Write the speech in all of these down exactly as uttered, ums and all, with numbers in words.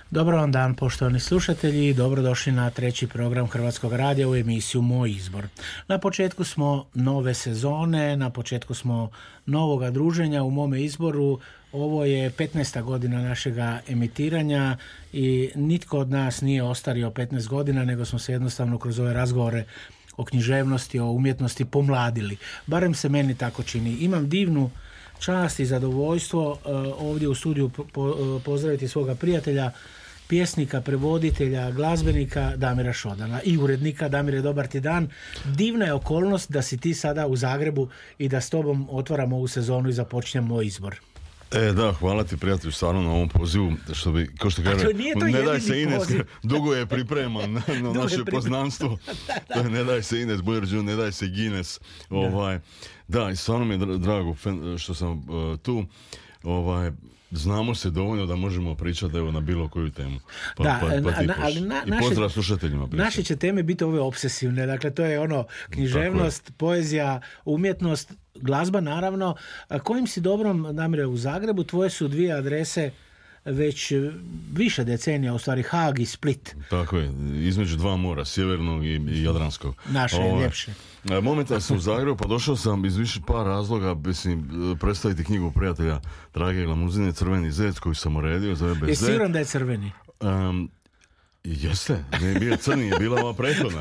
Dobar vam dan, poštovani slušatelji, dobrodošli na treći program Hrvatskog radija u emisiju Moj izbor. Na početku smo nove sezone, na početku smo novoga druženja u mome izboru. Ovo je petnaesta godina našega emitiranja i nitko od nas nije ostario petnaest godina, nego smo se jednostavno kroz ove razgovore o književnosti, o umjetnosti pomladili. Barem se meni tako čini. Imam divnu čast i zadovoljstvo uh, ovdje u studiju po, po, pozdraviti svoga prijatelja, pjesnika, prevoditelja, glazbenika Damira Šodana i urednika. Damire, dobar ti dan. Divna je okolnost da si ti sada u Zagrebu i da s tobom otvaramo ovu sezonu i započnem Moj izbor. E, da, hvala ti prijatelju stvarno na ovom pozivu, što bi, ko što kaže, ne daj se Ines, dugo je pripreman na, na naše poznanstvo, to je ne daj se Ines, Bujerđu, ne daj se Gines, ovaj, da, i stvarno mi je drago što sam uh, tu, ovaj, znamo se dovoljno da možemo pričati evo na bilo koju temu. Pa, da, pa, pa na, ali na, I pozdrav slušateljima. Naše će teme biti ove obsesivne, dakle to je ono književnost, poezija, umjetnost, glazba naravno. Kojim si dobrom, Damire, u Zagrebu? Tvoje su dvije adrese već više decenija, u stvari Haag i Split. Tako je, između dva mora, sjevernog i, i jadranskog. Naše je ljepše. Momentalno sam u Zagrebu, pa došao sam iz više par razloga, mislim, predstaviti knjigu prijatelja Drage Glamuzine, Crveni zec, koju sam uredio, zove B Z. Je siguran da je crveni? Um, Jeste, ne je bio crni, je bila ova prethodna.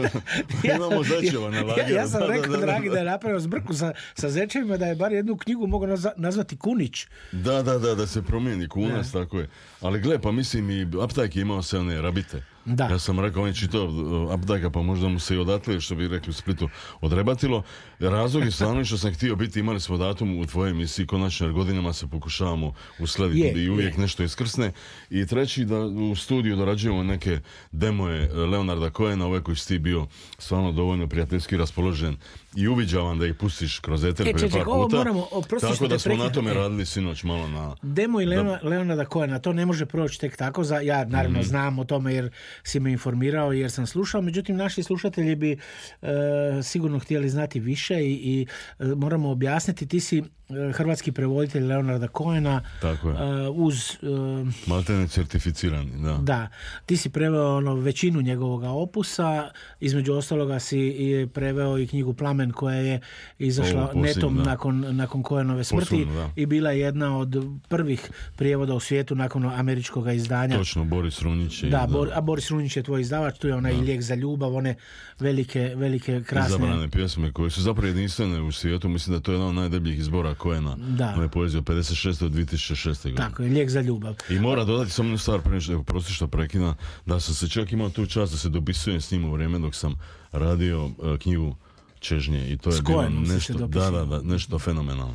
Imamo zečeva na lageru. Ja, ja sam da, rekao, da, da, dragi, da je napravio zbrku sa, sa zečevima, da je bar jednu knjigu mogao nazva, nazvati Kunić. Da, da, da, da se promijeni Kunac, da. Tako je. Ali gle, pa mislim i Aptajk je imao se one rabite. Da. Ja sam rekao, on je čitao Aptajka, pa možda mu se i odatle, što bi rekli u Splitu, odrebatilo. Razlog je stvarno što sam htio biti, imali smo datum u tvojoj emisiji, konačno, jer godinama se pokušavamo uskladiti i uvijek je. nešto iskrsne. I treći, da u studiju dorađujemo neke demoje Leonarda Cohena, ove koji si ti bio stvarno dovoljno prijateljski raspoložen i uviđavam da ih pustiš kroz eter e, prije par puta. Moramo, tako da smo prekine. na tome radili sinoć malo na... Demo i Leona, da... Leonarda Cohena, to ne može proći tek tako. Za, ja naravno mm-hmm. znam o tome jer si me informirao, jer sam slušao, međutim naši slušatelji bi e, sigurno htjeli znati više i, i e, moramo objasniti. Ti si hrvatski prevoditelj Leonarda Cohena. Tako je. Uh, uz... Uh, Maltene certificirani, da. Da. Ti si preveo ono, većinu njegovoga opusa, između ostaloga si i preveo i knjigu Plamen koja je izašla Ovo, netom da. nakon, nakon Cohenove smrti Posebno, i bila jedna od prvih prijevoda u svijetu nakon američkog izdanja. Točno, Boris Runjić je. Da, Bor, a Boris Runjić je tvoj izdavač, tu je onaj Lijek za ljubav, one velike, velike krasne... Izabrane pjesme koje su zapravo jedinstvene u svijetu, mislim da to je jedan od najdebljih izbora Cohena. Moje poezije od pedeset šeste do dvije tisuće šeste godine. Tako je, Lijek za ljubav. I mora dodati samo jednu stvar, prije što, prosti što prekina, da sam se čak imao tu čast da se dopisujem s njim u vrijeme dok sam radio uh, knjigu Čežnje i to je bilo nešto, da, da, da, nešto fenomenalno.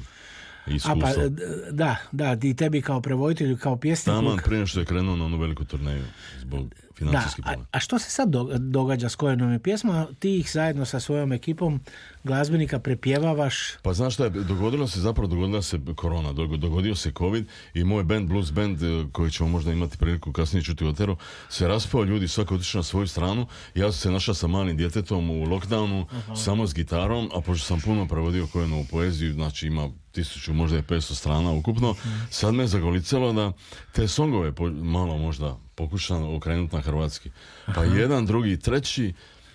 A pa, da, da, i tebi kao prevoditelju, kao pjesniku. Taman prije što je krenuo na onu veliku turneju zbog financijskih problema. A, a što se sad događa s Cohenovim pjesmama? Ti ih zajedno sa svojom ekipom glazbenika prepjevavaš? Pa znaš šta je, dogodilo se, zapravo dogodila se korona, dogodio se COVID i moj band, blues band, koji ćemo možda imati priliku kasnije čuti u eteru, se raspao, ljudi svako otišao na svoju stranu. Ja sam se našao sa malim djetetom u lockdownu, uh-huh. samo s gitarom, a pošto sam puno prevodio Cohenovu poeziju, znači ima tisuću, možda je petsto strana ukupno, hmm. sad me zagolicalo da te songove po, malo možda pokušam okrenuti na hrvatski. Pa Aha. jedan, drugi, treći,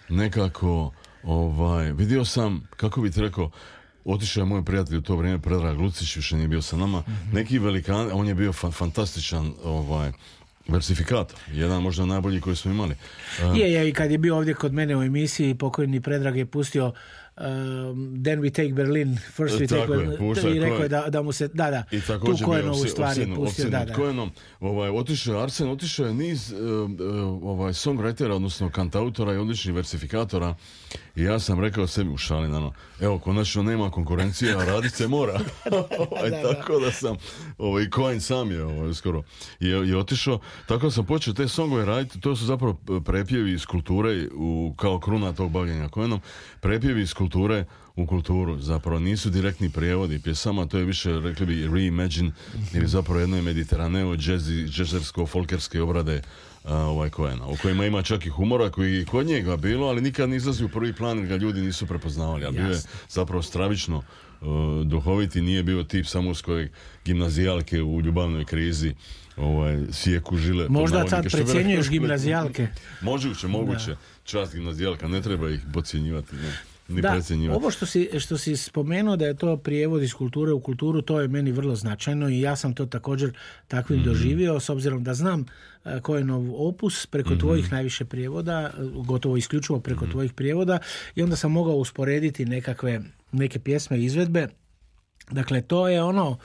nekako ovaj, vidio sam, kako bi ti rekao, otišao je moj prijatelj u to vrijeme, Predrag Lucić, više nije bio sa nama, hmm. neki velikan, on je bio fa- fantastičan ovaj, versifikator, jedan možda najbolji koji smo imali. Uh, je, je, i kad je bio ovdje kod mene u emisiji, pokojni Predrag je pustio Um, then we take Berlin, first we take Berlin, i rekao je da, da mu se, da, da, i tu Cohenovu stvari pustio, da, da. Cohenom, ovaj, otišao je Arsen, otišao je niz uh, uh, ovaj, songwritera, odnosno kantautora i odličnih versifikatora i ja sam rekao sebi u šali, no, evo, konačno nema konkurencije, a radit se mora. ovaj, da, tako da sam, ovaj, Cohen sam je ovaj, skoro je, je otišao, tako sam počeo te songove raditi, to su zapravo prepjevi iz kulture, u, kao kruna tog bavljenja Cohenom, prepjevi iz kulture u kulturu, zapravo nisu direktni prijevodi pjesama, to je više, rekli bi, reimagine, mm-hmm. ili zapravo jedno je mediteraneo, džezi, džezersko, folkerske obrade uh, ovaj Cohena, u kojima ima čak i humora koji je kod njega bilo, ali nikad ne izlazi u prvi plan jer ga ljudi nisu prepoznavali, a bio je zapravo stravično uh, duhoviti, nije bio tip samo s kojeg gimnazijalke u ljubavnoj krizi ovaj, sijeku žile. Možda sad precjenjuješ gimnazijalke. Moguće, moguće. Da. Čast gimnazijalka, ne treba ih podcjenjivati. Ne. Ni da, ovo što si, što si spomenuo da je to prijevod iz kulture u kulturu, to je meni vrlo značajno i ja sam to također takvim mm-hmm. doživio, s obzirom da znam ko je nov opus preko mm-hmm. tvojih najviše prijevoda, gotovo isključivo preko mm-hmm. tvojih prijevoda, i onda sam mogao usporediti nekakve, neke pjesme i izvedbe. Dakle, to je ono,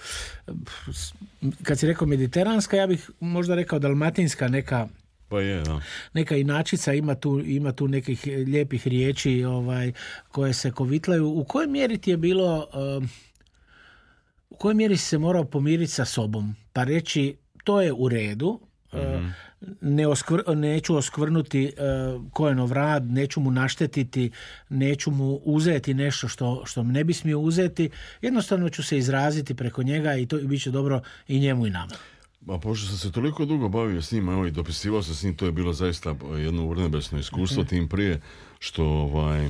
kad si rekao mediteranska, ja bih možda rekao dalmatinska neka. Pa je, da. Neka inačica, ima tu, ima tu nekih lijepih riječi ovaj, koje se kovitlaju. U kojoj mjeri ti je bilo, uh, u kojoj mjeri si se morao pomiriti sa sobom? Pa reći, to je u redu, mm-hmm. uh, ne oskvr, neću oskvrnuti uh, Kojenov rad, neću mu naštetiti, neću mu uzeti nešto što, što ne bi smio uzeti. Jednostavno ću se izraziti preko njega i to bit će dobro i njemu i nama. A pošto sam se toliko dugo bavio s njim, evo, i dopisivao sam s njim, to je bilo zaista jedno urnebesno iskustvo, tim prije što ovaj,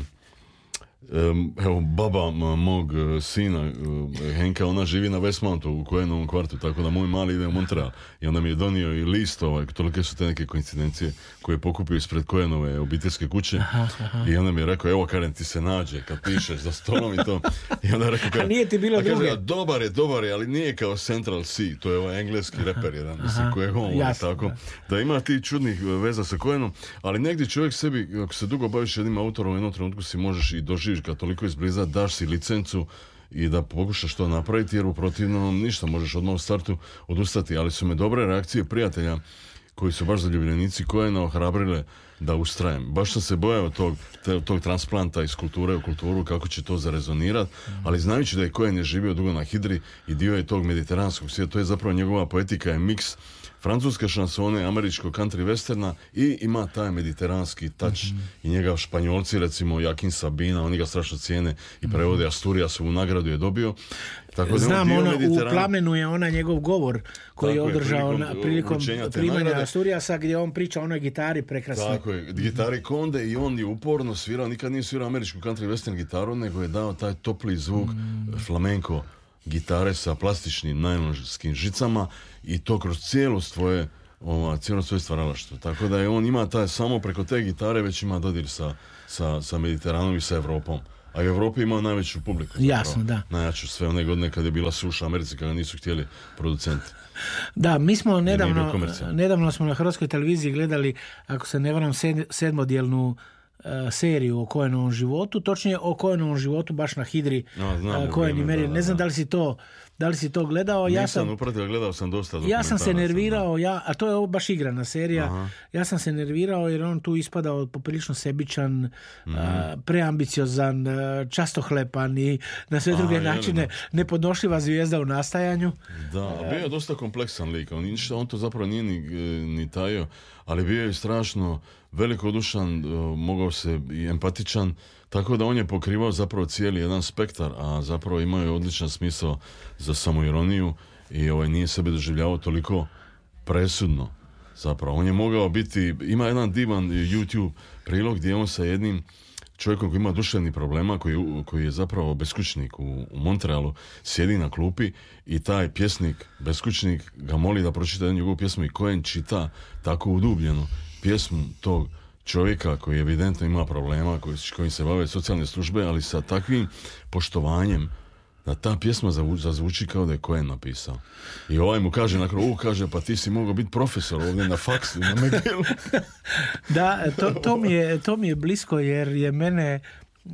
evo, baba mog sina Henka, ona živi na Westmountu u Kojenovom kvartu, tako da moj mali ide u Montreal i onda mi je donio i list, ovaj, tolike su te neke koincidencije koje je pokupio ispred Kojenove obiteljske kuće. Aha, aha. I onda mi je rekao, evo Karen, ti se nađe kad pišeš za stolom i to. I onda je rekao, Karen, a nije ti bilo druge? Kaže, dobar je, dobar je, ali nije kao Central C, to je ovaj engleski aha, reper jedan, mislim, koji je on, tako, da. da ima ti čudnih veza sa Kojenom, ali negdje čovjek sebi, ako se dugo baviš jednim autorom, u jednom trenutku si možeš i doživiš kad toliko izbliza, daš si licencu i da pokušaš to napraviti, jer u protivnom ništa, možeš odmah u startu odustati, ali su me dobre reakcije prijatelja koji su baš zaljubljenici Kojena ohrabrile da ustrajem. Baš sam se bojao tog, te, tog transplanta iz kulture u kulturu, kako će to zarezonirati, ali znajući da je Kojen je živio dugo na Hidri i dio je tog mediteranskog svijeta, to je zapravo njegova poetika, je miks francuske šansone, američkog country westerna i ima taj mediteranski touch mm-hmm. i njega Španjolci, recimo Joaquin Sabina, oni ga strašno cijene i prevode, Asturias u nagradu je dobio. Tako da znam, ono, Mediteran... u Plamenu je ona njegov govor koji je održao prilikom, prilikom primanja Asturiasa, gdje on priča o onoj gitari prekrasno. Tako je, gitari Konde, i on je uporno svirao, nikad nije svirao američku country western gitaru, nego je dao taj topli zvuk mm. flamenko gitare sa plastičnim najlonskim žicama i to kroz cijelo svoje ova, cijelo svoje stvaralaštvo. Tako da je on ima taj, samo preko te gitare već ima dodir sa, sa, sa Mediteranom i sa Evropom. A u Evropi ima najveću publiku. Zapravo. Jasno, da. Najjaču sve one godine kad je bila suša Americi, kada nisu htjeli producenti. Da, mi smo nedavno, nedavno smo na Hrvatskoj televiziji gledali, ako se ne varam, sedmodjelnu seriju o Kojenovom životu, točnije o Kojenovom životu baš na Hidri. No, Kojen i Meri. Ne znam da li si to, da li si to gledao. Nisam ja sam upratio, gledao sam dosta. Ja sam se nervirao, ja, a to je ovo baš igrana serija. Aha. Ja sam se nervirao jer on tu ispadao poprilično sebičan, mm. a, preambiciozan, častohlepan i na sve druge Aha, načine nepodnošljiva zvijezda u nastajanju. Da, bio je dosta kompleksan lik. On, on to zapravo nije ni, ni tajio, ali bio je strašno velikodušan, mogao se i empatičan, tako da on je pokrivao zapravo cijeli jedan spektar, a zapravo imao je odličan smisao za samoironiju i ovaj, nije sebe doživljavao toliko presudno. Zapravo, on je mogao biti, ima jedan divan YouTube prilog gdje on sa jednim čovjekom koji ima duševnih problema, koji, koji je zapravo beskućnik u, u Montrealu, sjedi na klupi i taj pjesnik, beskućnik, ga moli da pročita jednu njegovu pjesmu i Kojen čita tako udubljeno pjesmu tog čovjeka koji evidentno ima problema, koji, kojim se bave socijalne službe, ali sa takvim poštovanjem da ta pjesma zazvuči kao da je Kojen napisao. I ovaj mu kaže nakon, u, kaže, pa ti si mogao biti profesor ovdje na faksu, na Megelu. Da, to, to, mi je, to mi je blisko jer je mene e,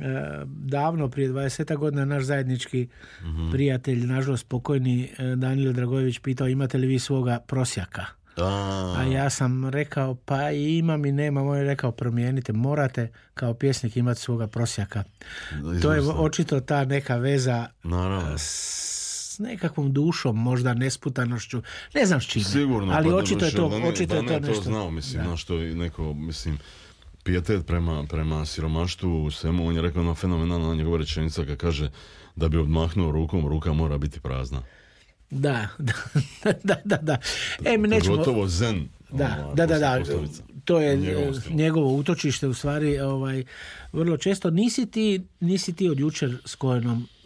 davno, prije dvadeset godina, naš zajednički mm-hmm. prijatelj, nažalost pokojni e, Danijel Dragojević pitao, imate li vi svoga prosjaka? A. A ja sam rekao, pa imam i nemam. On je rekao, promijenite, morate kao pjesnik imati svoga prosjaka. Izvrsta. To je očito ta neka veza Naravno. s nekakvom dušom, možda nesputanošću, ne znam s čime. Sigurno, ali pa očito je to, da ne, očito da je to ne nešto. To znao, mislim, na što je neko, mislim, pijetet prema, prema siromaštvu u svemu. On je rekao na fenomenalna njegova rečenica kad kaže da bi odmahnuo rukom, ruka mora biti prazna. Da, da, da, da, da. E, mi nećemo... Gotovo zen. Da, ova, da, da, da. To je njegovo, njegovo utočište u stvari, ovaj, vrlo često. Nisi ti, nisi ti od jučer s Kojenom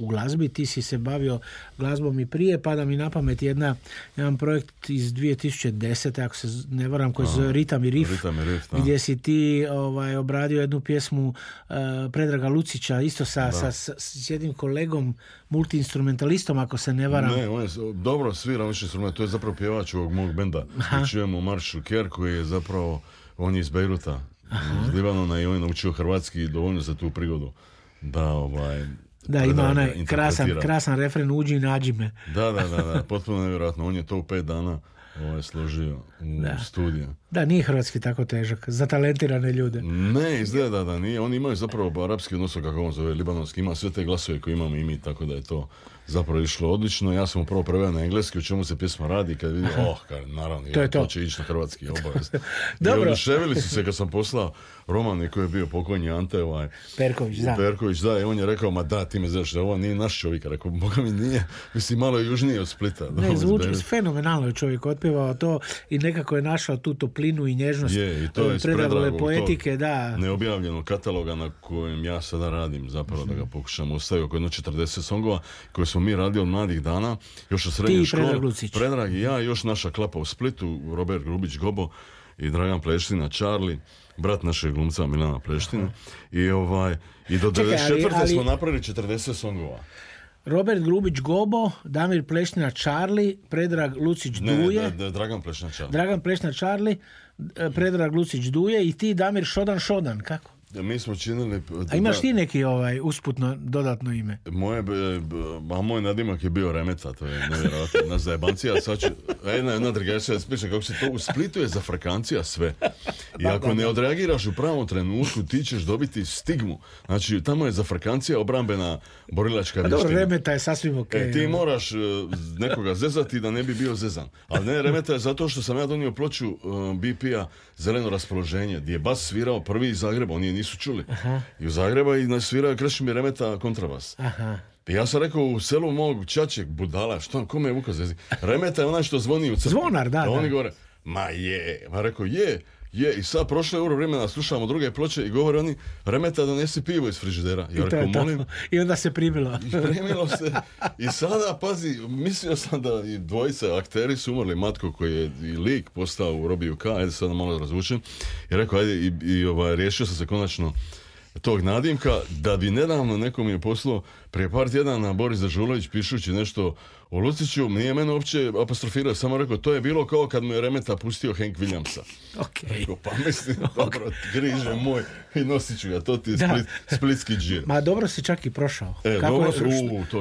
u glazbi, ti si se bavio glazbom i prije, pa da mi na pamet jedna, jedan projekt iz dvije tisuće desete ako se ne varam, koji je Ritam i Rif, Ritam i Rif, gdje si ti ovaj, obradio jednu pjesmu uh, Predraga Lucića, isto sa, sa, sa, s jednim kolegom, multiinstrumentalistom, ako se ne varam. Ne, on je dobro svira više instrument, to je zapravo pjevač ovog mog benda. Mi čujemo Marshall Kerr, koji je zapravo, on je iz Bejruta, Aha. iz Libanona, i on je naučio hrvatski dovoljno za tu prigodu da ovaj da ima onaj krasan, krasan refren uđi i nađi me. Da, da, da, da, potpuno nevjerojatno. On je to u pet dana ovaj, složio u da. studiju. Da, nije hrvatski tako težak za talentirane ljude. Ne, izgleda da nije. Oni imaju zapravo arapski odnosno, kako on zove, libanonski, ima sve te glasove koje imamo i mi, tako da je to zapravo išlo odlično. Ja sam prvo preveo na engleski, o čemu se pjesma radi, kad vidim, oh, kad, naravno, to, ja, to. to će ići na hrvatski obavez. I oduševili su se kad sam poslao roman koji je bio pokojni Ante ovaj, Perković, da. Perković, da, i on je rekao, ma da, ti me znaš, ovo nije naš čovjek. Rekao, boga mi nije, mislim, malo je južnije od Splita. Ne, da, zvuči, fenomenalno je čovjek otpjevao to i nekako je našao tu toplinu i nježnost. Je, i to je iz Predragove poetike, da. Neobjavljenog kataloga na kojem ja sada radim, zapravo da ga pokušam ostaviti oko jedno četrdeset songova koje smo mi radili od mladih dana, još od srednje škole. Predrag Lucić. Predrag i ja, još naša klapa u Splitu, Robert Grubić Gobo i Dragan Pleština, Charlie, brat našeg glumca Milana Pleština. I, ovaj, i do devedeset četvrte ali, ali... smo napravili četrdeset songova. Robert Grubić Gobo, Damir Pleština Charlie, Predrag Lucić Duje. Ne, da, da, Dragan Pleština Charlie. Dragan Pleština Charlie, Predrag Lucić Duje i ti Damir Šodan Šodan, kako? Mi smo činili... A imaš da, ti neki ovaj, usputno dodatno ime? Moje, a moj nadimak je bio Remeta, to je nevjerojatno. Na zajebancija, sad ću... Jedna, jedna dragacija, spričam kako se to u Splitu je za Frakancija sve. I ako da, da, ne odreagiraš u pravom trenutku, ti ćeš dobiti stigmu. Znači, tamo je za Frakancija obrambena borilačka vještina. Dobro, Remeta je sasvim okej. E, ti moraš uh, nekoga zezati da ne bi bio zezan. Ali ne, Remeta je zato što sam ja donio ploču uh, B P-a Zeleno raspoloženje, gdje je bas svirao prvi iz Zagreba, on je nisu čuli. Aha. I u Zagreba i svirao Krešimir Remeta kontrabas. Aha. I ja sam rekao u selu mog čačeg budala, što, kome je ukaz jezik? Remeta je onaj što zvoni u crkvi. Zvonar, da, da. Oni govore, ma je, ma rekao je, je, i sad prošlo je euro vremena, slušamo druge ploče i govore oni, Remeta donesi pivo iz frižidera. Ja rekao, molim. I onda se primilo. I primilo se. I sada, pazi, mislio sam da i dvojice akteri su umrli, Matko koji je i lik postao u Robiju K, ajde sada malo razvučem, i rekao, ajde, i, i ovaj, riješio sam se konačno tog nadimka, da bi nedavno neko mi je poslao prije par tjedana Boris Dežulović pišući nešto o Luciću, nije mene uopće apostrofirao, samo rekao, to je bilo kao kad mu je Remeta pustio Hank Williamsa. Okay. Rekao, pa mislim, dobro, griže moj i nosit ću ga, to ti je split, splitski džir. Ma dobro si čak i prošao. E, Kako dobro je, si, u, to